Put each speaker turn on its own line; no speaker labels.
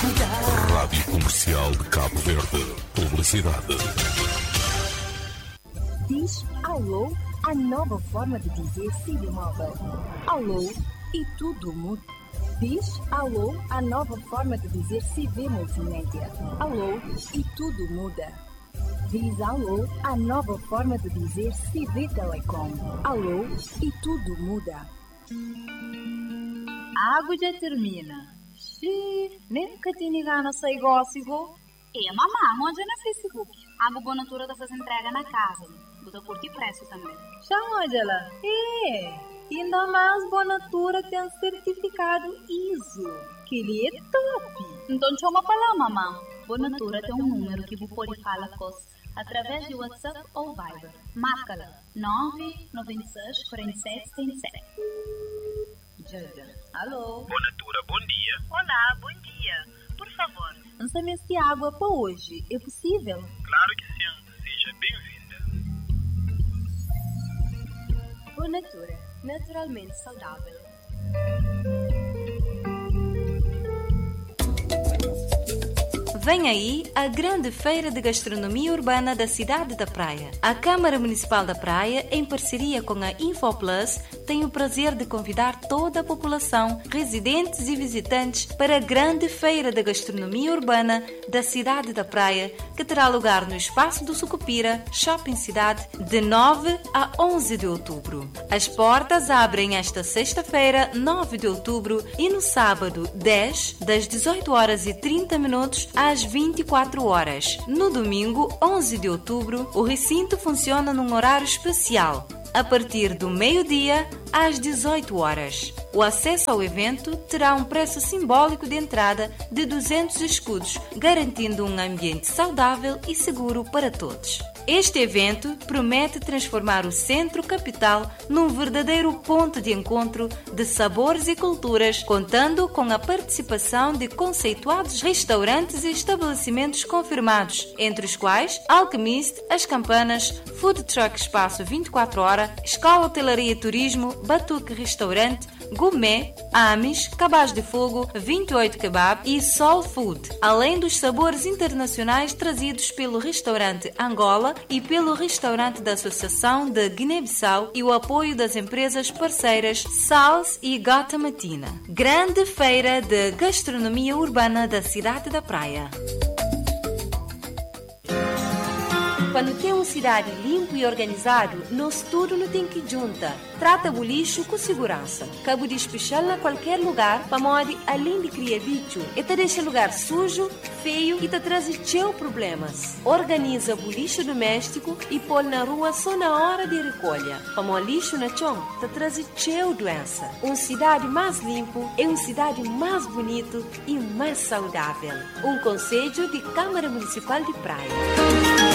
Rádio Comercial de Cabo Verde. Publicidade.
Diz alô, a nova forma de dizer Cid Móvel. Alô e tudo muda. Diz alô, a nova forma de dizer CV Multimédia. Alô e tudo muda. Diz alô, a nova forma de dizer CV Telecom. Alô e tudo muda.
A água já termina. Xiii, nem que te engana sai gócigo.
Mamãe, onde é na Facebook? A Bonatura está fazendo entrega na casa. Vou curtir preço também.
Já, Angela. Ainda mais Bonatura tem certificado ISO, que ele é top.
Então chama para lá, mamãe. Bonatura tem um número que você pode falar com através de WhatsApp ou Viber. Marca-la 996 47 77.
Alô?
Bonatura, bom dia.
Olá, bom dia. Por favor.
Lançamento de água para hoje, é possível?
Claro que sim. Seja bem-vinda.
Bonatura, naturalmente saudável.
Vem aí a grande feira de gastronomia urbana da cidade da Praia. A Câmara Municipal da Praia, em parceria com a InfoPlus, tem o prazer de convidar toda a população, residentes e visitantes, para a grande feira de gastronomia urbana da cidade da Praia, que terá lugar no Espaço do Sucupira, Shopping Cidade, de 9 a 11 de outubro. As portas abrem esta sexta-feira, 9 de outubro, e no sábado, 10, das 18h30 às 24 horas. No domingo, 11 de outubro, o recinto funciona num horário especial, a partir do meio-dia às 18 horas. O acesso ao evento terá um preço simbólico de entrada de 200 escudos, garantindo um ambiente saudável e seguro para todos. Este evento promete transformar o Centro Capital num verdadeiro ponto de encontro de sabores e culturas, contando com a participação de conceituados restaurantes e estabelecimentos confirmados, entre os quais Alchemist, As Campanas, Food Truck Espaço 24 Horas, Escola Hotelaria e Turismo, Batuque Restaurante, Gourmet, Amis, Cabaz de Fogo, 28 Kebab e Soul Food, além dos sabores internacionais trazidos pelo restaurante Angola e pelo restaurante da Associação de Guiné-Bissau e o apoio das empresas parceiras Sals e Gata Matina. Grande Feira de Gastronomia Urbana da cidade da Praia. Quando tem uma cidade limpa e organizado, nós tudo não tem que junta. Trata o lixo com segurança. Cabo de espichar em qualquer lugar, para modo além de criar bicho, e te deixa lugar sujo, feio e te traz cheio problemas. Organiza o lixo doméstico e põe na rua só na hora de recolha. Para o lixo na chão, te traz cheio doença. Uma cidade mais limpa é uma cidade mais bonita e mais saudável. Um conselho de Câmara Municipal de Praia.